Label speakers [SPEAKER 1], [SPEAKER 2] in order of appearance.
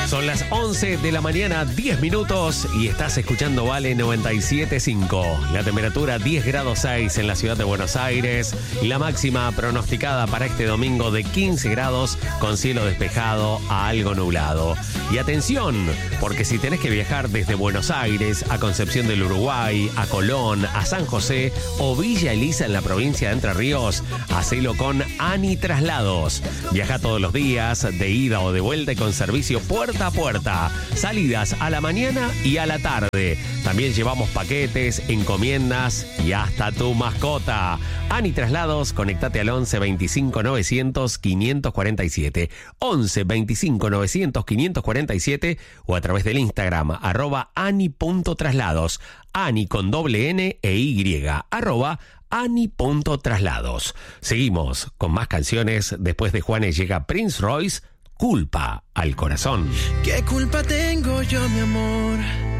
[SPEAKER 1] Son las 11 de la mañana, 10 minutos, y estás escuchando Vale 97.5. La temperatura 10 grados 6 en la ciudad de Buenos Aires. Y la máxima pronosticada para este domingo de 15 grados con cielo despejado a algo nublado. Y atención, porque si tenés que viajar desde Buenos Aires a Concepción del Uruguay, a Colón, a San José o Villa Elisa en la provincia de Entre Ríos, hacelo con Ani Traslados. Viaja todos los días, de ida o de vuelta, y con servicio puerta a puerta. Salidas a la mañana y a la tarde. También llevamos paquetes, encomiendas y hasta tu mascota. Ani Traslados, conectate al 11 25 900 547. 11 25 900 547 o a través del Instagram, @ani.traslados. Ani con doble N e Y, @ani.traslados. Seguimos con más canciones. Después de Juanes llega Prince Royce, Culpa al Corazón.
[SPEAKER 2] ¿Qué culpa tengo yo, mi amor?